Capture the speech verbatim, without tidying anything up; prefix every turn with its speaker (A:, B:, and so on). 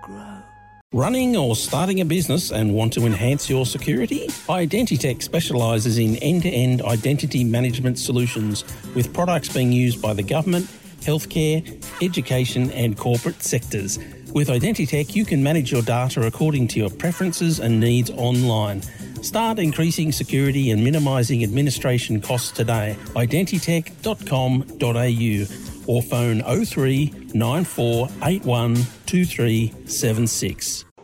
A: grow.
B: Running or starting a business and want to enhance your security? Identitech specialises in end-to-end identity management solutions with products being used by the government, healthcare, education and corporate sectors. With Identitech, you can manage your data according to your preferences and needs online. Start increasing security and minimising administration costs today. identitech dot com dot a u or phone oh three nine four eight one two three seven six.